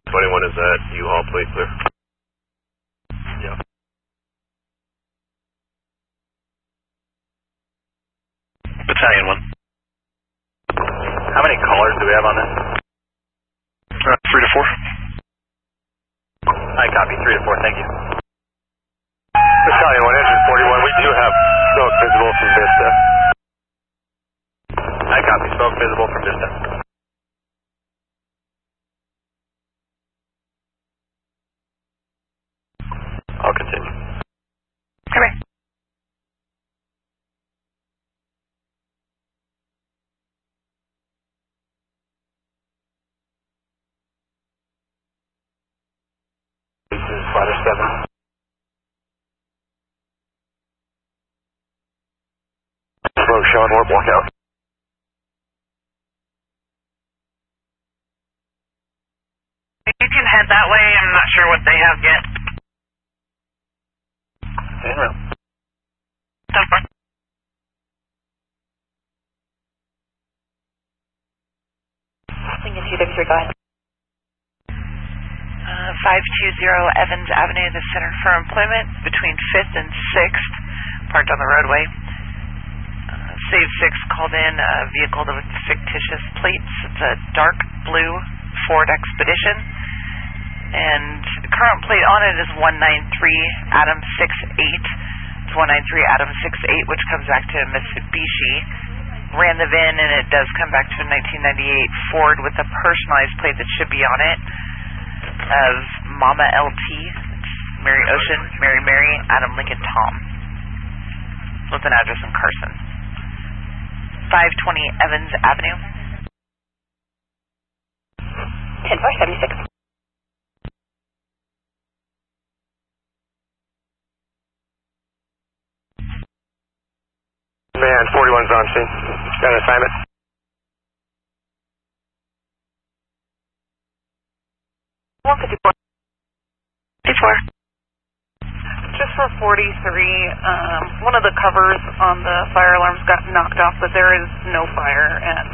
21 is at U-Haul, plate clear. Yeah. Battalion 1. How many callers do we have on this? 3 to 4. I copy, 3 to 4, thank you. Battalion 1, engine 41, we do have smoke visible from Vista. I copy, smoke visible from Vista. I'll continue. Come here. This is Fighter 7. Smoke showing warp walkout. You can head that way. I'm not sure what they have yet. In room. Lincoln 233, go ahead. 520 Evans Avenue, the Center for Employment, between 5th and 6th, parked on the roadway. Save 6 called in a vehicle with fictitious plates. It's a dark blue Ford Expedition, and the current plate on it is 193 Adam 68. It's 193 Adam 68, which comes back to Mitsubishi. Ran the VIN, and it does come back to a 1998 Ford with a personalized plate that should be on it of Mama LT. It's Mary Ocean, Mary Mary, Adam Lincoln Tom, with an address in Carson. 520 Evans Avenue. 10-4-76. Man, 41's on scene. Got an assignment. One 54. 54. Just for 43, one of the covers on the fire alarms got knocked off, but there is no fire, and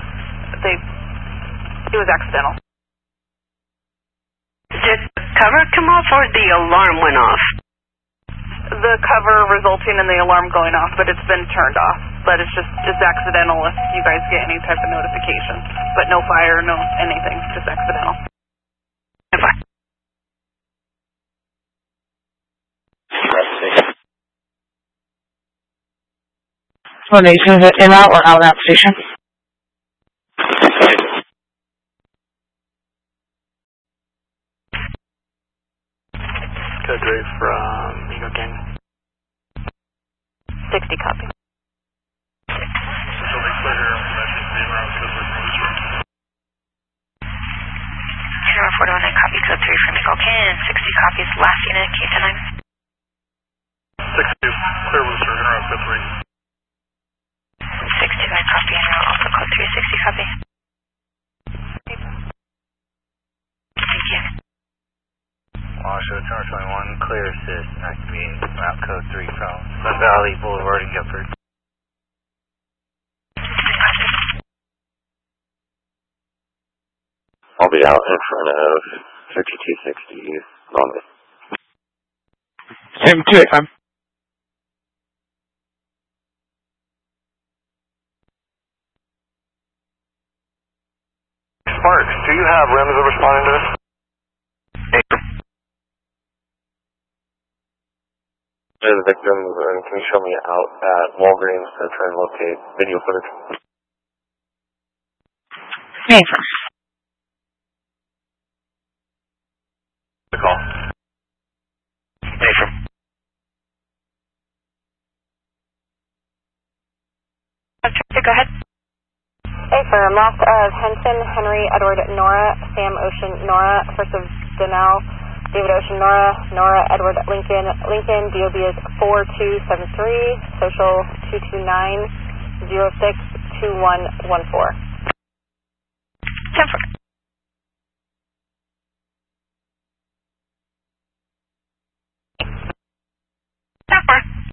it was accidental. Did the cover come off or the alarm went off? The cover resulting in the alarm going off, but it's been turned off. But it's accidental if you guys get any type of notification. But no fire, no anything, just accidental. So Nation, is it in out or out at station? Code 3 from Eagle King. 60 copy. Zero 41, copy code 3 from Eagle King. 60 copies, last unit, K-9. 62, clear Worcester, interrupt code 3. 69 copy, and also code 360 copy. Thank you. Washoe, Tower 21, clear assist, activate route code 3 from Sun Valley Boulevard in Guilford. I'll be out in front of 5260 Longest. Same 285. Sparks, do you have rims that are responding to this? The victim, can you show me out at Walgreens to try and locate video footage? Affirm. The call. Affirm. Go ahead. Affirm. Last of Henson, Henry, Edward, Nora, Sam Ocean, Nora, first of Donnell, David Ocean, Nora, Nora, Edward, Lincoln, DOB is 4273, social 229-06-2114. 10-4. That far.